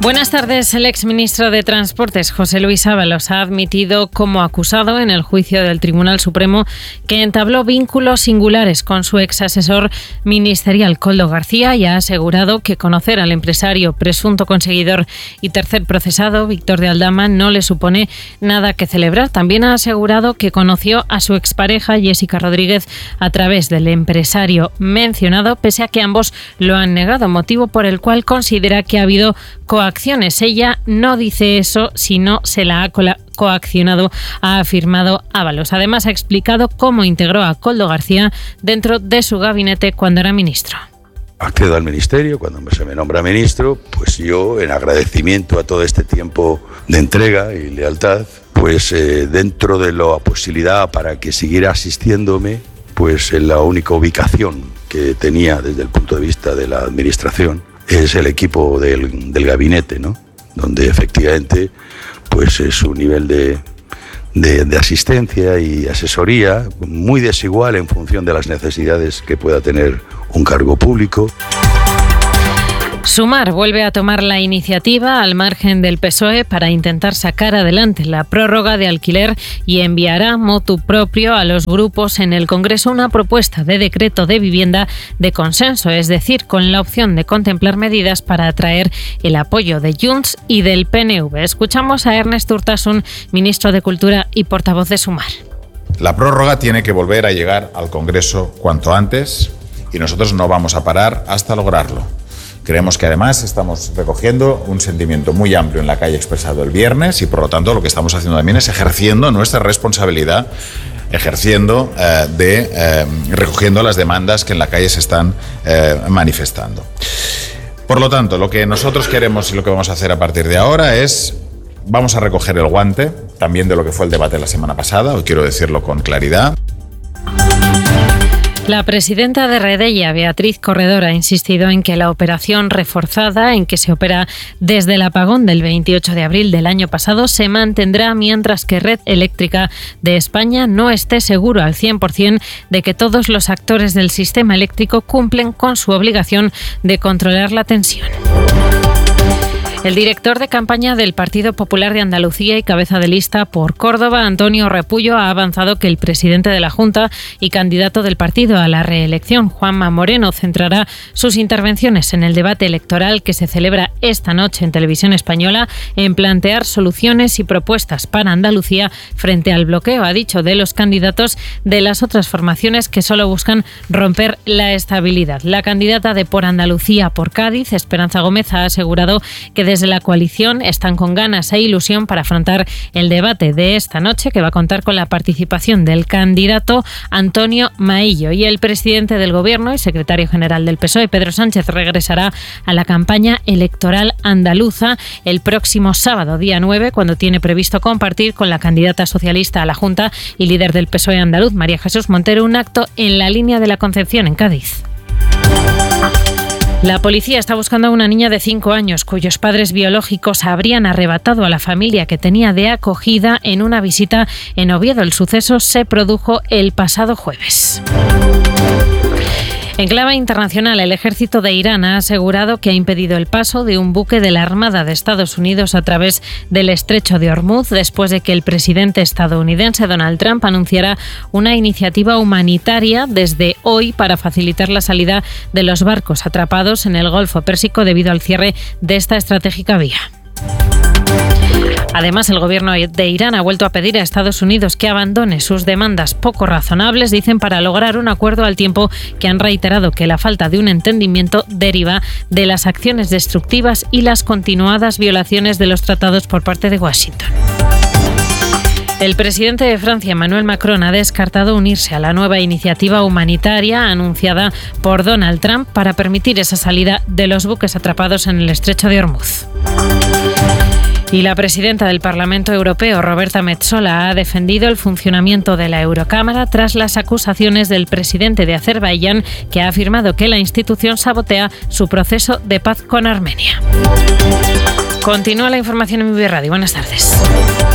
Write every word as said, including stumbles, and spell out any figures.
Buenas tardes. El exministro de Transportes, José Luis Ábalos, ha admitido como acusado en el juicio del Tribunal Supremo que entabló vínculos singulares con su exasesor ministerial, Koldo García, y ha asegurado que conocer al empresario, presunto conseguidor y tercer procesado, Víctor de Aldama, no le supone nada que celebrar. También ha asegurado que conoció a su expareja, Jessica Rodríguez, a través del empresario mencionado, pese a que ambos lo han negado, motivo por el cual considera que ha habido coacciones. Ella no dice eso, sino se la ha coaccionado, ha afirmado Ábalos. Además, ha explicado cómo integró a Koldo García dentro de su gabinete cuando era ministro. Accedo al ministerio, cuando se me nombra ministro, pues yo, en agradecimiento a todo este tiempo de entrega y lealtad, pues eh, dentro de la posibilidad para que siguiera asistiéndome, pues en la única ubicación que tenía desde el punto de vista de la administración es el equipo del, del gabinete, ¿no? Donde efectivamente pues es un nivel de, de, de asistencia y asesoría muy desigual en función de las necesidades que pueda tener un cargo público. Sumar vuelve a tomar la iniciativa al margen del P S O E para intentar sacar adelante la prórroga de alquiler y enviará motu propio a los grupos en el Congreso una propuesta de decreto de vivienda de consenso, es decir, con la opción de contemplar medidas para atraer el apoyo de Junts y del P N V. Escuchamos a Ernest Urtasun, ministro de Cultura y portavoz de Sumar. La prórroga tiene que volver a llegar al Congreso cuanto antes y nosotros no vamos a parar hasta lograrlo. Creemos que además estamos recogiendo un sentimiento muy amplio en la calle expresado el viernes y por lo tanto lo que estamos haciendo también es ejerciendo nuestra responsabilidad, ejerciendo eh, de eh, recogiendo las demandas que en la calle se están eh, manifestando. Por lo tanto, lo que nosotros queremos y lo que vamos a hacer a partir de ahora es vamos a recoger el guante también de lo que fue el debate la semana pasada, hoy quiero decirlo con claridad. La presidenta de Redella, Beatriz Corredor, ha insistido en que la operación reforzada, en que se opera desde el apagón del veintiocho de abril del año pasado, se mantendrá mientras que Red Eléctrica de España no esté seguro al cien por ciento de que todos los actores del sistema eléctrico cumplen con su obligación de controlar la tensión. El director de campaña del Partido Popular de Andalucía y cabeza de lista por Córdoba, Antonio Repullo, ha avanzado que el presidente de la Junta y candidato del partido a la reelección, Juanma Moreno, centrará sus intervenciones en el debate electoral que se celebra esta noche en Televisión Española en plantear soluciones y propuestas para Andalucía frente al bloqueo, ha dicho, de los candidatos de las otras formaciones que solo buscan romper la estabilidad. La candidata de Por Andalucía por Cádiz, Esperanza Gómez, ha asegurado que desde la coalición están con ganas e ilusión para afrontar el debate de esta noche, que va a contar con la participación del candidato Antonio Maillo. Y el presidente del Gobierno y secretario general del P S O E, Pedro Sánchez, regresará a la campaña electoral andaluza el próximo sábado, día nueve, cuando tiene previsto compartir con la candidata socialista a la Junta y líder del P S O E andaluz, María Jesús Montero, un acto en la línea de la Concepción, en Cádiz. La policía está buscando a una niña de cinco años cuyos padres biológicos habrían arrebatado a la familia que tenía de acogida en una visita en Oviedo. El suceso se produjo el pasado jueves. En clave internacional, el ejército de Irán ha asegurado que ha impedido el paso de un buque de la Armada de Estados Unidos a través del estrecho de Hormuz después de que el presidente estadounidense Donald Trump anunciara una iniciativa humanitaria desde hoy para facilitar la salida de los barcos atrapados en el Golfo Pérsico debido al cierre de esta estratégica vía. Además, el gobierno de Irán ha vuelto a pedir a Estados Unidos que abandone sus demandas poco razonables, dicen, para lograr un acuerdo, al tiempo que han reiterado que la falta de un entendimiento deriva de las acciones destructivas y las continuadas violaciones de los tratados por parte de Washington. El presidente de Francia, Emmanuel Macron, ha descartado unirse a la nueva iniciativa humanitaria anunciada por Donald Trump para permitir esa salida de los buques atrapados en el estrecho de Hormuz. Y la presidenta del Parlamento Europeo, Roberta Metsola, ha defendido el funcionamiento de la Eurocámara tras las acusaciones del presidente de Azerbaiyán, que ha afirmado que la institución sabotea su proceso de paz con Armenia. Continúa la información en M V Radio. Buenas tardes.